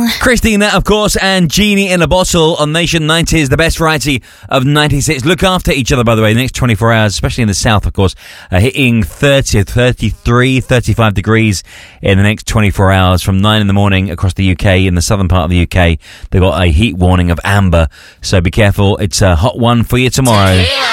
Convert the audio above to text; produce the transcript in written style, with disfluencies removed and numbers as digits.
Christina, of course, and Genie in a Bottle on Nation 90s, the best variety of 96. Look after each other, by the way, the next 24 hours, especially in the south, of course, hitting 30, 33, 35 degrees in the next 24 hours from 9 in the morning across the UK. In the southern part of the UK, they've got a heat warning of amber, so be careful. It's a hot one for you tomorrow.